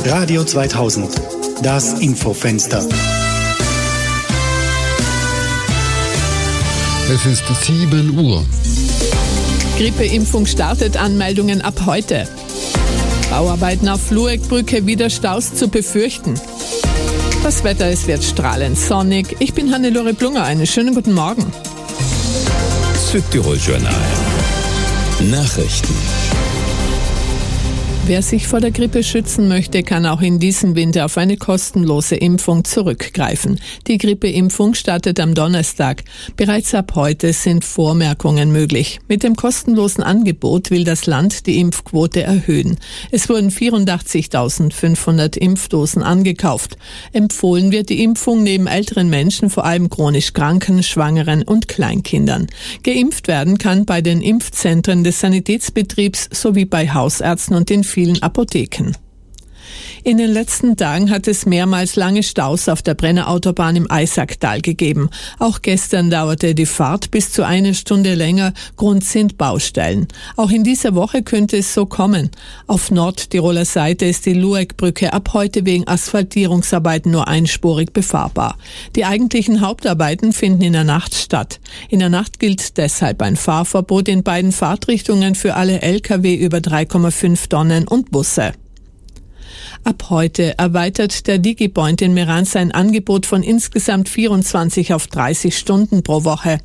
Radio 2000, das Infofenster. Es ist 7 Uhr. Grippeimpfung startet, Anmeldungen ab heute. Bauarbeiten auf Lueckbrücke, wieder Staus zu befürchten. Das Wetter, es wird strahlend sonnig. Ich bin Hannelore Blunger, einen schönen guten Morgen. Südtirol Journal. Nachrichten. Wer sich vor der Grippe schützen möchte, kann auch in diesem Winter auf eine kostenlose Impfung zurückgreifen. Die Grippeimpfung startet am Donnerstag. Bereits ab heute sind Vormerkungen möglich. Mit dem kostenlosen Angebot will das Land die Impfquote erhöhen. Es wurden 84.500 Impfdosen angekauft. Empfohlen wird die Impfung neben älteren Menschen vor allem chronisch Kranken, Schwangeren und Kleinkindern. Geimpft werden kann bei den Impfzentren des Sanitätsbetriebs sowie bei Hausärzten und den vielen Apotheken. In den letzten Tagen hat es mehrmals lange Staus auf der Brennerautobahn im Eisacktal gegeben. Auch gestern dauerte die Fahrt bis zu 1 Stunde länger. Grund sind Baustellen. Auch in dieser Woche könnte es so kommen. Auf Nordtiroler Seite ist die Lueckbrücke ab heute wegen Asphaltierungsarbeiten nur einspurig befahrbar. Die eigentlichen Hauptarbeiten finden in der Nacht statt. In der Nacht gilt deshalb ein Fahrverbot in beiden Fahrtrichtungen für alle Lkw über 3,5 Tonnen und Busse. Ab heute erweitert der DigiPoint in Meran sein Angebot von insgesamt 24 auf 30 Stunden pro Woche.